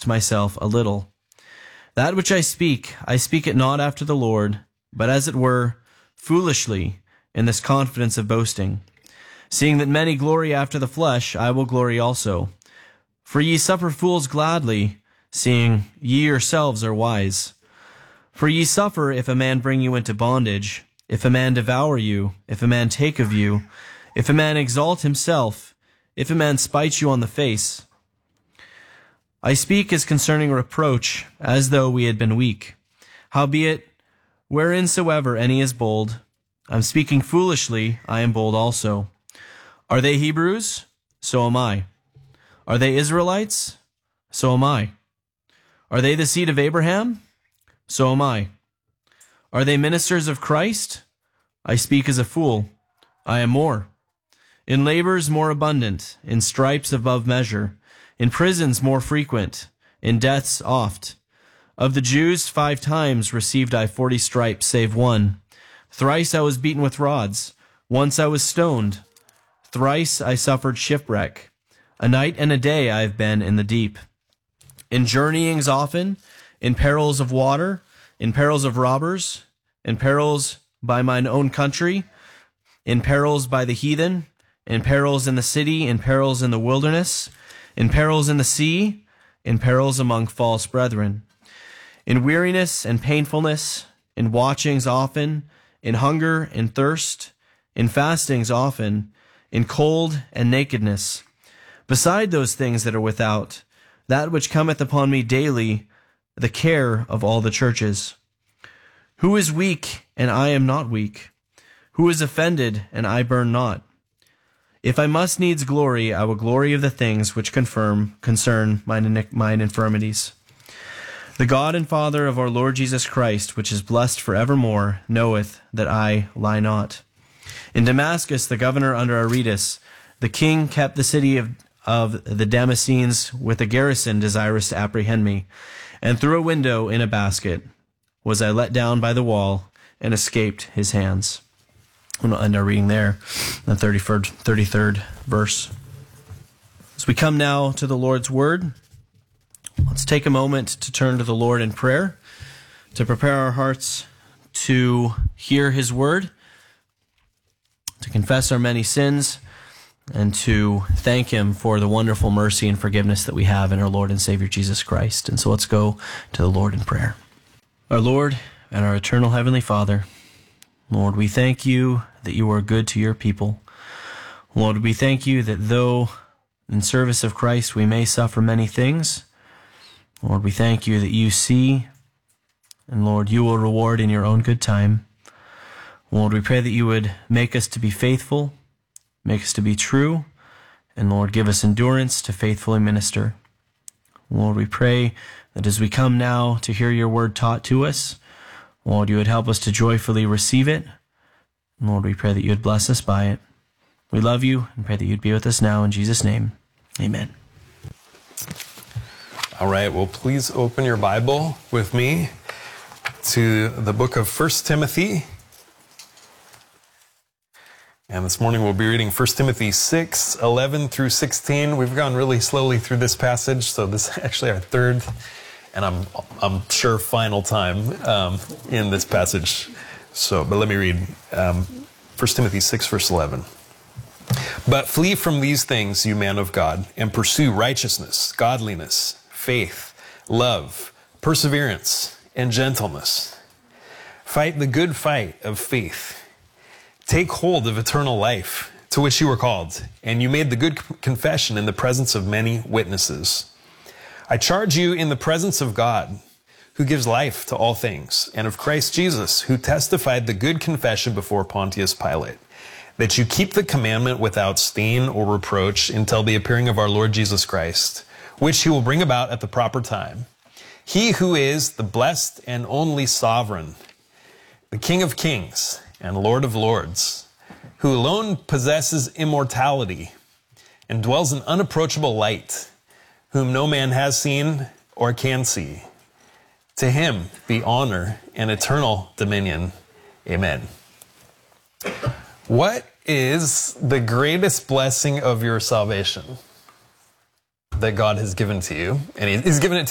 boast myself a little. That which I speak it not after the Lord, but as it were, foolishly, in this confidence of boasting. Seeing that many glory after the flesh, I will glory also. For ye suffer fools gladly, seeing ye yourselves are wise. For ye suffer if a man bring you into bondage, if a man devour you, if a man take of you, if a man exalt himself, if a man spite you on the face. I speak as concerning reproach, as though we had been weak. Howbeit, whereinsoever any is bold, I'm speaking foolishly, I am bold also. Are they Hebrews? So am I. Are they Israelites? So am I. Are they the seed of Abraham? So am I. Are they ministers of Christ? I speak as a fool. I am more. In labors more abundant, in stripes above measure, in prisons more frequent, in deaths oft. Of the Jews 5 times received I 40 stripes, save one. Thrice I was beaten with rods. Once I was stoned. Thrice I suffered shipwreck. A night and a day I have been in the deep. In journeyings often, in perils of water, in perils of robbers, in perils by mine own country, in perils by the heathen, in perils in the city, in perils in the wilderness, in perils in the sea, in perils among false brethren, in weariness and painfulness, in watchings often, in hunger and thirst, in fastings often, in cold and nakedness. Beside those things that are without, that which cometh upon me daily, the care of all the churches. Who is weak, and I am not weak? Who is offended, and I burn not? If I must needs glory, I will glory of the things which concern mine infirmities. The God and Father of our Lord Jesus Christ, which is blessed for evermore, knoweth that I lie not. In Damascus, the governor under Aretas, the king kept the city of the Damascenes with a garrison desirous to apprehend me, and through a window in a basket was I let down by the wall and escaped his hands. We'll end our reading there, the 33rd verse. As we come now to the Lord's Word, let's take a moment to turn to the Lord in prayer, to prepare our hearts to hear His Word, to confess our many sins, and to thank Him for the wonderful mercy and forgiveness that we have in our Lord and Savior Jesus Christ. And so let's go to the Lord in prayer. Our Lord and our eternal Heavenly Father, Lord, we thank you that you are good to your people. Lord, we thank you that though in service of Christ we may suffer many things, Lord, we thank you that you see, and Lord, you will reward in your own good time. Lord, we pray that you would make us to be faithful, make us to be true, and Lord, give us endurance to faithfully minister. Lord, we pray that as we come now to hear your word taught to us, Lord, you would help us to joyfully receive it. Lord, we pray that you would bless us by it. We love you and pray that you'd be with us now in Jesus' name. Amen. All right, well, please open your Bible with me to the book of 1 Timothy. And this morning we'll be reading 1 Timothy 6, 11 through 16. We've gone really slowly through this passage, so this is actually our third, and I'm sure final time in this passage. But let me read 1 Timothy 6, verse 11. But flee from these things, you man of God, and pursue righteousness, godliness, faith, love, perseverance, and gentleness. Fight the good fight of faith. Take hold of eternal life, to which you were called, and you made the good confession in the presence of many witnesses. I charge you in the presence of God, who gives life to all things, and of Christ Jesus, who testified the good confession before Pontius Pilate, that you keep the commandment without stain or reproach until the appearing of our Lord Jesus Christ, which he will bring about at the proper time. He who is the blessed and only sovereign, the King of kings and Lord of lords, who alone possesses immortality and dwells in unapproachable light, whom no man has seen or can see. To him be honor and eternal dominion. Amen. What is the greatest blessing of your salvation that God has given to you? And he's given it to